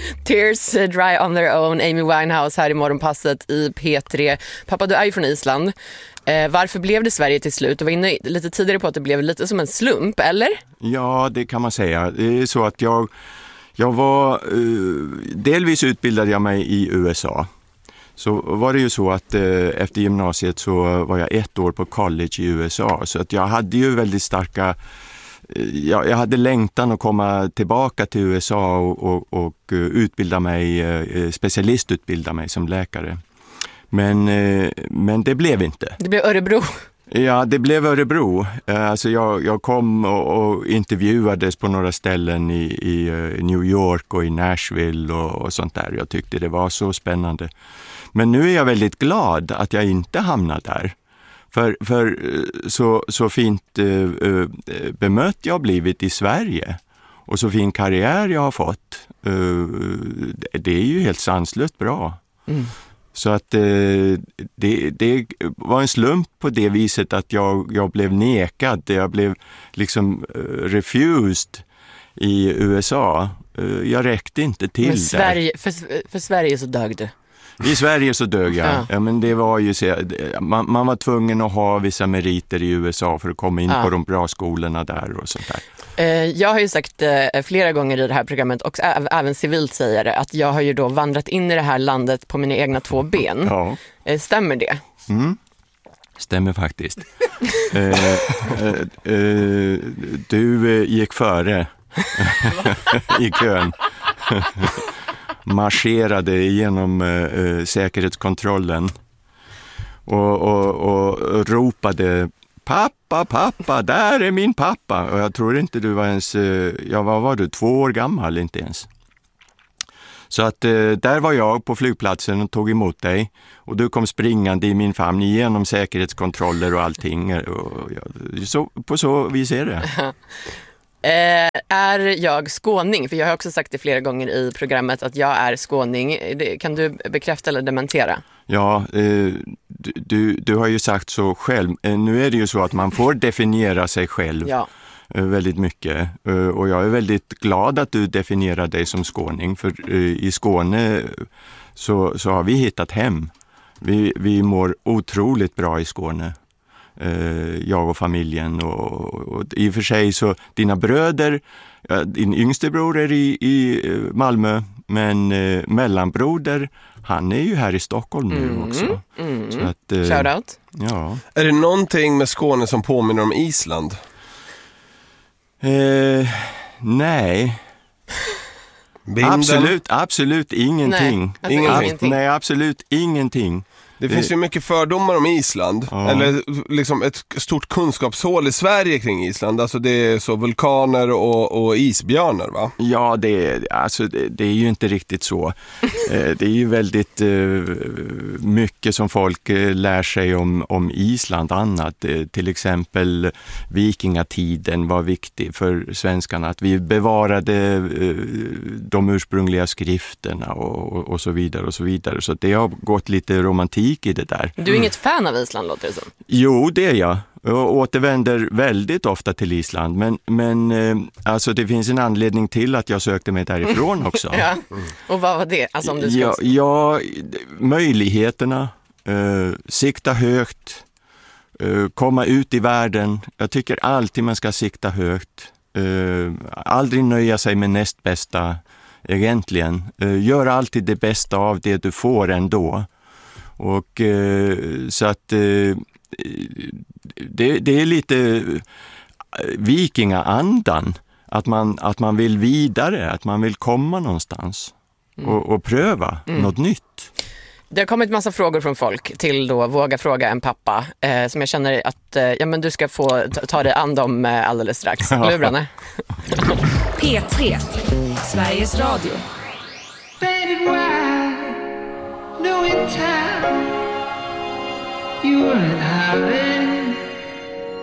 Tears Dry on Their Own, Amy Winehouse här i Morgonpasset i P3. Pappa, du är ju från Island. Varför blev det Sverige till slut? Du var inne lite tidigare på att det blev lite som en slump, eller? Ja, det kan man säga. Det är så att jag var... delvis utbildade jag mig i USA. Så var det ju så att efter gymnasiet så var jag 1 år på college i USA. Så att jag hade ju väldigt starka... Jag hade längtan att komma tillbaka till USA och utbilda mig, specialistutbilda mig som läkare. Men det blev inte. Det blev Örebro. Ja, det blev Örebro. Alltså jag kom och intervjuades på några ställen i New York och i Nashville och sånt där. Jag tyckte det var så spännande. Men nu är jag väldigt glad att jag inte hamnade där. För så fint bemött jag har blivit i Sverige och så fin karriär jag har fått. Det är ju helt sanslöst bra. Mm. Så att det var en slump på det viset att jag blev nekad. Jag blev liksom refused i USA. Jag räckte inte till. Men Sverige, för Sverige så dög du. I Sverige så dög jag. Ja. Ja, men det var ju så, man var tvungen att ha vissa meriter i USA för att komma in på de bra skolorna där och sånt där. Jag har ju sagt flera gånger i det här programmet och även civilt säger det, att jag har ju då vandrat in i det här landet på mina egna 2 ben. Ja. Stämmer det? Mm. Stämmer faktiskt. Du gick före i kön. Marscherade genom säkerhetskontrollen och ropade pappa, där är min pappa. Och jag tror inte du var ens, vad var du, 2 år gammal inte ens. Så att där var jag på flygplatsen och tog emot dig. Och du kom springande i min famn igenom säkerhetskontroller och allting. Och på så vis är det. Är jag skåning? För jag har också sagt det flera gånger i programmet att jag är skåning. Kan du bekräfta eller dementera? Ja, du har ju sagt så själv. Nu är det ju så att man får definiera sig själv väldigt mycket. Och jag är väldigt glad att du definierar dig som skåning. För i Skåne så har vi hittat hem. Vi mår otroligt bra i Skåne. Jag och familjen och i och för sig så dina bröder, din yngste bror är i Malmö, men mellanbroder, han är ju här i Stockholm nu också. Så att, shout out. Ja. Är det någonting med Skåne som påminner om Island? Nej. Absolut ingenting. Nej, absolut ingenting. Det finns ju mycket fördomar om Island. Ja. Eller liksom ett stort kunskapshål i Sverige kring Island. Alltså det är så vulkaner och isbjörnar, va? Ja, det är ju inte riktigt så. Det är ju väldigt mycket som folk lär sig om Island annat. Till exempel vikingatiden var viktig för svenskarna. Att vi bevarade de ursprungliga skrifterna och så vidare och så vidare. Så det har gått lite romantik i det där. Du är inget fan av Island, låter det som. Jo, det är jag. Jag återvänder väldigt ofta till Island. Men alltså det finns en anledning till att jag sökte mig därifrån också. Ja. Och vad var det? Alltså, om du ska... ja, möjligheterna, sikta högt, komma ut i världen. Jag tycker alltid man ska sikta högt. Aldrig nöja sig med näst bästa egentligen. Gör alltid det bästa av det du får ändå. Och så att det är lite vikingaandan att man vill vidare, att man vill komma någonstans och pröva något nytt. Det har kommit massa frågor från folk till då Våga fråga en pappa som jag känner att men du ska få ta dig an dem alldeles strax. Lurarna. P3, Sveriges Radio. No in time, you weren't having